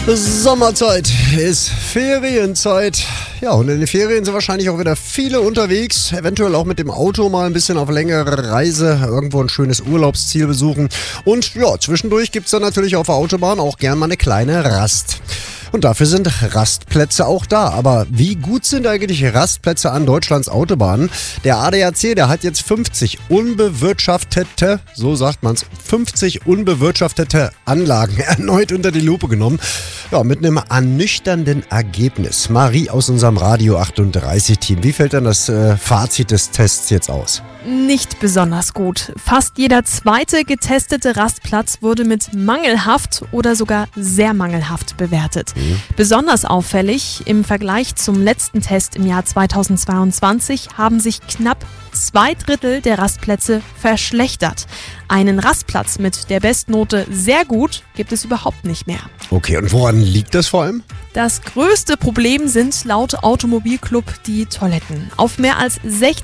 Sommerzeit ist Ferienzeit. Ja, und in den Ferien sind wahrscheinlich auch wieder viele unterwegs. Eventuell auch mit dem Auto mal ein bisschen auf längere Reise, irgendwo ein schönes Urlaubsziel besuchen. Und ja, zwischendurch gibt es dann natürlich auf der Autobahn auch gern mal eine kleine Rast. Und dafür sind Rastplätze auch da. Aber wie gut sind eigentlich Rastplätze an Deutschlands Autobahnen? Der ADAC, der hat jetzt 50 unbewirtschaftete, so sagt man's, 50 unbewirtschaftete Anlagen erneut unter die Lupe genommen. Ja, mit einem ernüchternden Ergebnis. Marie aus unserem Radio 38 Team. Wie fällt denn das Fazit des Tests jetzt aus? Nicht besonders gut. Fast jeder zweite getestete Rastplatz wurde mit mangelhaft oder sogar sehr mangelhaft bewertet. Besonders auffällig, im Vergleich zum letzten Test im Jahr 2022 haben sich knapp 2/3 der Rastplätze verschlechtert. Einen Rastplatz mit der Bestnote sehr gut gibt es überhaupt nicht mehr. Okay, und woran liegt das vor allem? Das größte Problem sind laut Automobilclub die Toiletten. Auf mehr als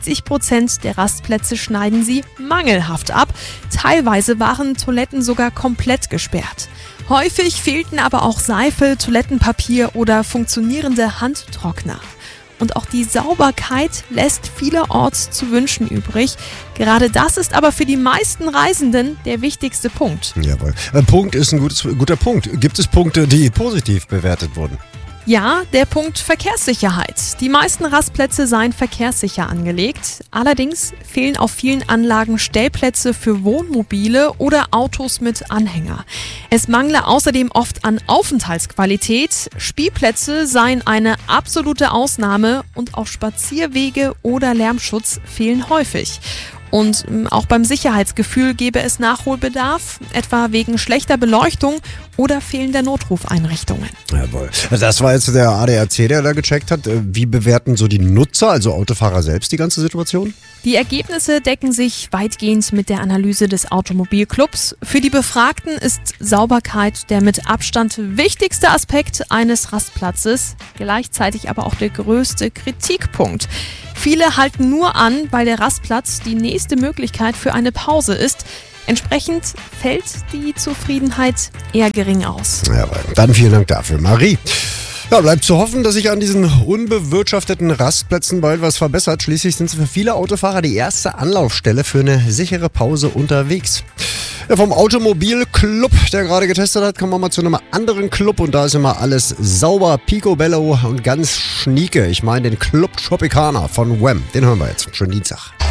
60% der Rastplätze schneiden sie mangelhaft ab. Teilweise waren Toiletten sogar komplett gesperrt. Häufig fehlten aber auch Seife, Toilettenpapier oder funktionierende Handtrockner. Und auch die Sauberkeit lässt vielerorts zu wünschen übrig. Gerade das ist aber für die meisten Reisenden der wichtigste Punkt. Jawohl. Punkt ist ein guter Punkt. Gibt es Punkte, die positiv bewertet wurden? Ja, der Punkt Verkehrssicherheit. Die meisten Rastplätze seien verkehrssicher angelegt. Allerdings fehlen auf vielen Anlagen Stellplätze für Wohnmobile oder Autos mit Anhänger. Es mangle außerdem oft an Aufenthaltsqualität. Spielplätze seien eine absolute Ausnahme und auch Spazierwege oder Lärmschutz fehlen häufig. Und auch beim Sicherheitsgefühl gäbe es Nachholbedarf, etwa wegen schlechter Beleuchtung oder fehlender Notrufeinrichtungen. Jawohl. Das war jetzt der ADAC, der da gecheckt hat. Wie bewerten so die Nutzer, also Autofahrer selbst, die ganze Situation? Die Ergebnisse decken sich weitgehend mit der Analyse des Automobilclubs. Für die Befragten ist Sauberkeit der mit Abstand wichtigste Aspekt eines Rastplatzes, gleichzeitig aber auch der größte Kritikpunkt. Viele halten nur an, weil der Rastplatz die nächste Möglichkeit für eine Pause ist. Entsprechend fällt die Zufriedenheit eher gering aus. Ja, dann vielen Dank dafür, Marie. Ja, bleibt zu hoffen, dass sich an diesen unbewirtschafteten Rastplätzen bald was verbessert. Schließlich sind sie für viele Autofahrer die erste Anlaufstelle für eine sichere Pause unterwegs. Ja, vom Automobilclub, der gerade getestet hat, kommen wir mal zu einem anderen Club und da ist immer alles sauber, picobello und ganz schnieke. Ich meine den Club Tropicana von Wham. Den hören wir jetzt. Schönen Dienstag.